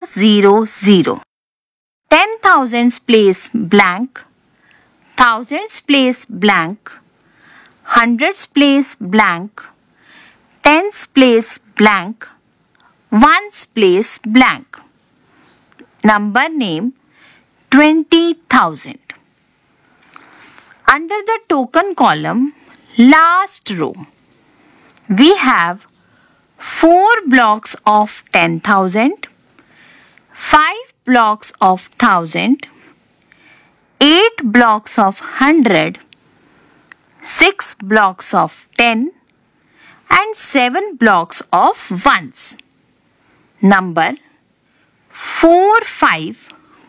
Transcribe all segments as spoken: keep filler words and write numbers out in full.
zero zero. Ten thousands place blank. Thousands place blank. Hundreds place blank. Tens place blank. Ones place blank. Number name twenty thousand. Under the token column, last row, we have four blocks of ten thousand, five blocks of one thousand, eight blocks of one hundred, six blocks of ten, and seven blocks of ones. Number four five,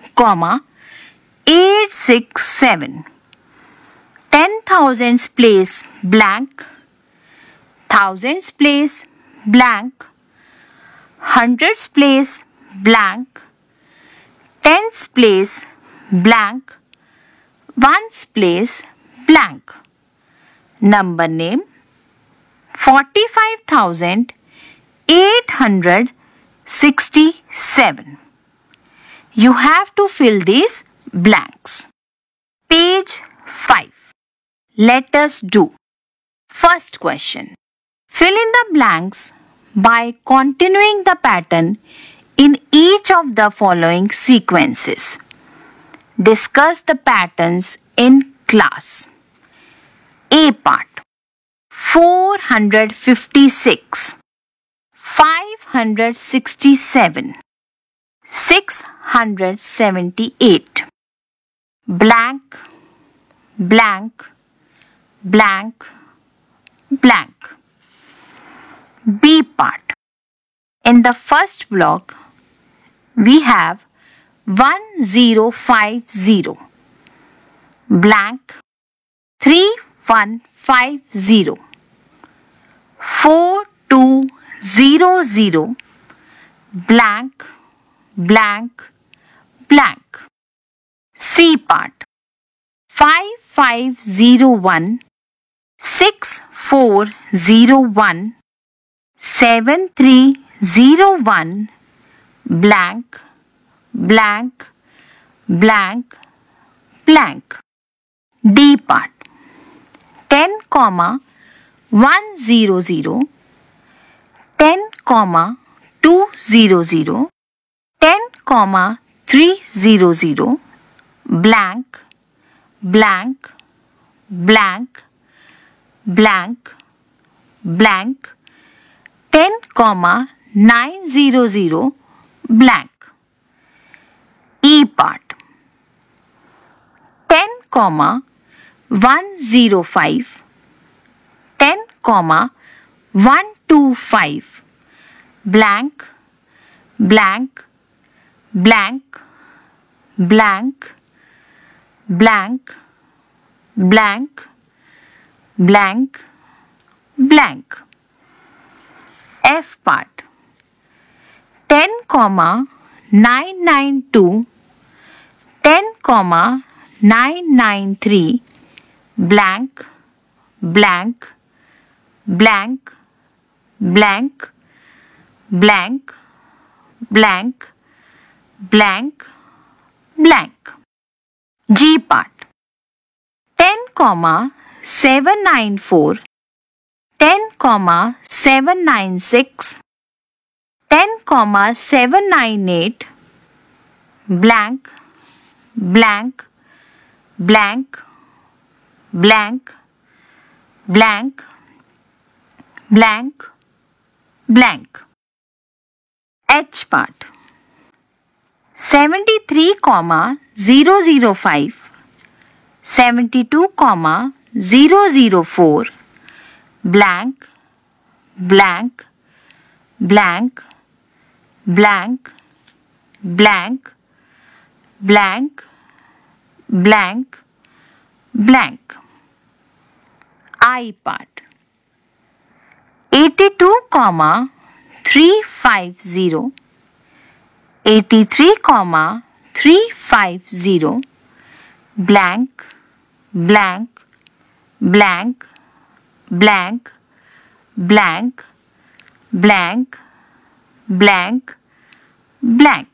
eight six seven. Ten thousands place blank. Thousands place blank. Hundreds place blank. Tens place blank. Ones place blank. Number name forty-five thousand eight hundred sixty-seven. You have to fill these blanks. Page five. Let us do. First question. Fill in the blanks by continuing the pattern in each of the following sequences. Discuss the patterns in class. A part. four hundred fifty-six, five hundred sixty-seven, six hundred seventy-eight. Blank, blank, blank, blank. B part. In the first block, we have one zero five zero, blank, three one five zero, four two zero zero, blank, blank, blank. C part. five five zero one, six four zero one, seven three zero one, blank, blank, blank, blank. D part. ten comma one zero zero, ten comma two zero zero, ten comma three zero zero, blank, blank, blank, blank, blank, ten comma nine zero zero, blank. E part. ten comma one zero five, ten comma one two five, blank, blank, blank, blank, blank, blank, blank, blank. F part. ten comma nine nine two, ten comma nine nine three, blank, blank, blank, blank, blank, blank, blank, blank. G part. ten comma seven nine four, ten comma seven nine six, ten comma seven nine eight, blank, blank, blank, blank, blank, blank, blank. H part. seventy-three comma zero zero five, seventy-two comma zero zero four, blank, blank, blank, blank, blank, blank, blank, blank. I part. eighty-two comma three five zero, eighty-three comma three five zero, blank, blank, blank, blank, blank, blank, blank, blank.